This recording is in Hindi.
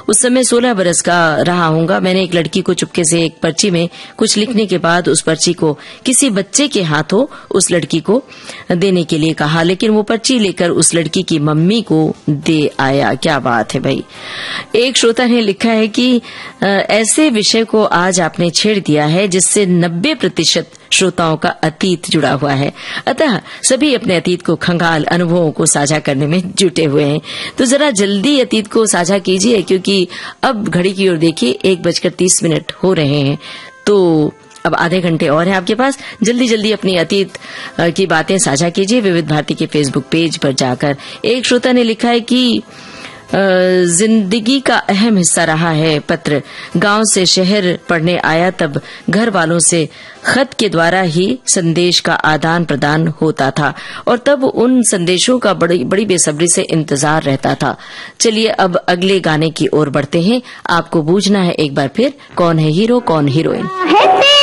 उस समय 16 बरस का रहा होऊंगा। मैंने एक लड़की को चुपके से एक पर्ची में कुछ लिखने के बाद उस पर्ची को किसी बच्चे के हाथों उस लड़की को देने के लिए कहा, लेकिन वो पर्ची लेकर उस लड़की की मम्मी को दे आया। क्या बात है भाई। एक श्रोता ने लिखा है कि ऐसे विषय को आज आपने छेड़ दिया है जिससे 90% श्रोताओं का अतीत जुड़ा हुआ है, अतः सभी अपने अतीत को खंगाल अनुभवों को साझा करने में जुटे हुए हैं। तो जरा जल्दी अतीत को साझा कीजिए, क्योंकि अब घड़ी की ओर देखिए 1:30 हो रहे हैं। तो अब आधे घंटे और हैं आपके पास। जल्दी जल्दी अपनी अतीत की बातें साझा कीजिए विविध भारती के फेसबुक पेज पर जाकर। एक श्रोता ने लिखा है कि जिंदगी का अहम हिस्सा रहा है पत्र। गांव से शहर पढ़ने आया तब घर वालों से खत के द्वारा ही संदेश का आदान प्रदान होता था और तब उन संदेशों का बड़ी बेसब्री से इंतजार रहता था। चलिए अब अगले गाने की ओर बढ़ते हैं। आपको बूझना है एक बार फिर, कौन है हीरो कौन हीरोइन।